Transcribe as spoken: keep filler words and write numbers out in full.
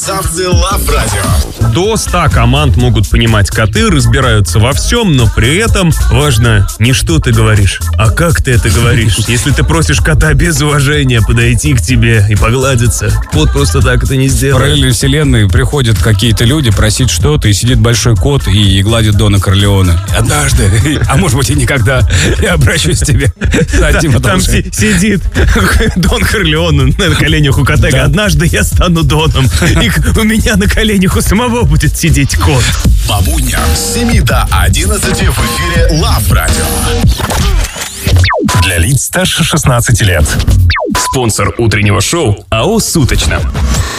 Мерзавцы Лав Радио. До ста команд могут понимать коты, разбираются во всем, но при этом важно не что ты говоришь, а как ты это говоришь. Если ты просишь кота без уважения подойти к тебе и погладиться, кот просто так это не В сделает. параллельной вселенной приходят какие-то люди просить что-то, и сидит большой кот и гладит Дона Корлеоне. Однажды, а может быть и никогда, я обращусь к тебе. Дадим Там одолжение. си- сидит Дон Корлеоне на коленях у кота. Да. Однажды я стану Доном, и к- у меня на коленях у самого будет сидеть кот. По будням с семи до одиннадцати в эфире Лав Радио. Для лиц старше шестнадцати лет. Спонсор утреннего шоу АО «Суточно».